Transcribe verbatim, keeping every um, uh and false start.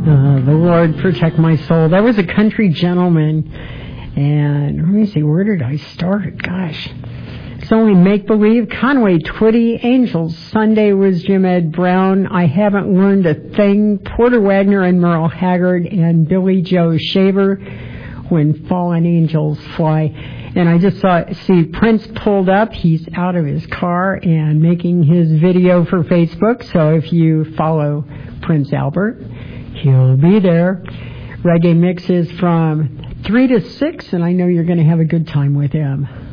Uh, the Lord protect my soul. That was a country gentleman. And let me see, where did I start? Gosh. It's only make-believe. Conway Twitty, Angels. Sunday was Jim Ed Brown. I haven't learned a thing. Porter Wagner and Merle Haggard and Billy Joe Shaver. When Fallen Angels Fly. And I just saw, see, Prince pulled up. He's out of his car and making his video for Facebook. So if you follow Prince Albert, he'll be there. Reggae mixes from three to six, and I know you're going to have a good time with him.